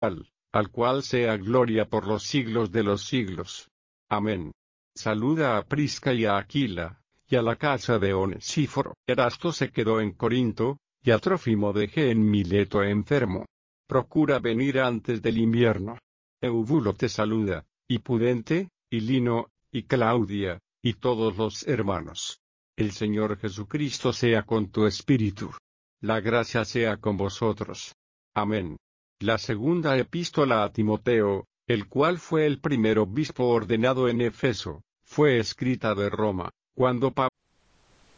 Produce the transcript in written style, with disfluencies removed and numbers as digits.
al cual sea gloria por los siglos de los siglos. Amén. Saluda a Prisca y a Aquila, y a la casa de Onesíforo. Erasto se quedó en Corinto, y a Trófimo dejé en Mileto enfermo. Procura venir antes del invierno. Eubulo te saluda, y Pudente, y Lino, y Claudia, y todos los hermanos. El Señor Jesucristo sea con tu espíritu. La gracia sea con vosotros. Amén. La segunda epístola a Timoteo, el cual fue el primer obispo ordenado en Efeso, fue escrita de Roma, cuando Pablo